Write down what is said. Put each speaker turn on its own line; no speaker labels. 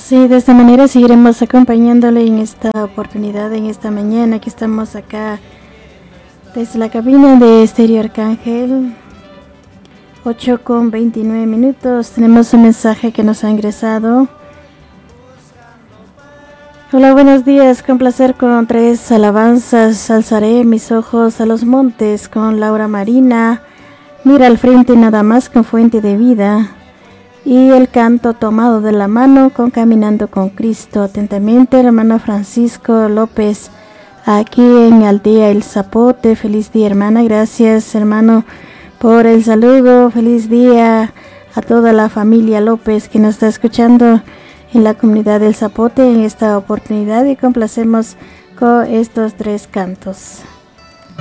Sí, de esta manera seguiremos acompañándole en esta oportunidad, en esta mañana que estamos acá desde la cabina de Estéreo Arcángel. 8:29. Tenemos un mensaje que nos ha ingresado. Hola, buenos días. Con placer con 3 alabanzas. Alzaré mis ojos a los montes con Laura Marina. Mira al frente nada más con Fuente de Vida. Y el canto tomado de la mano con Caminando con Cristo. Atentamente, hermano Francisco López, aquí en Aldea El Zapote. Feliz día, hermana. Gracias, hermano, por el saludo. Feliz día a toda la familia López que nos está escuchando en la comunidad del Zapote en esta oportunidad, y complacemos con estos 3 cantos.